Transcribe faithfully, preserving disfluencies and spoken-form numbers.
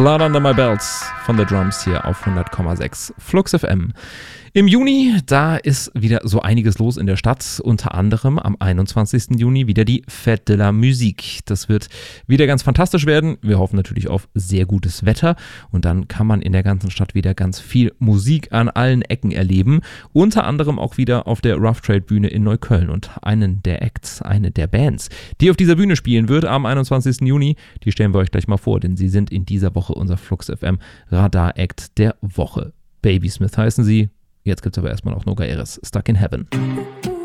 Blood Under My Belt von The Drums hier auf hundert Komma sechs Flux F M. Im Juni, da ist wieder so einiges los in der Stadt, unter anderem am einundzwanzigsten Juni wieder die Fête de la Musique. Das wird wieder ganz fantastisch werden. Wir hoffen natürlich auf sehr gutes Wetter und dann kann man in der ganzen Stadt wieder ganz viel Musik an allen Ecken erleben. Unter anderem auch wieder auf der Rough Trade Bühne in Neukölln und einen der Acts, eine der Bands, die auf dieser Bühne spielen wird am einundzwanzigsten Juni, die stellen wir euch gleich mal vor, denn sie sind in dieser Woche unser Flux F M Radar Act der Woche. Babysmith heißen sie. Jetzt gibt's aber erstmal noch Noga Eres, Stuck in Heaven.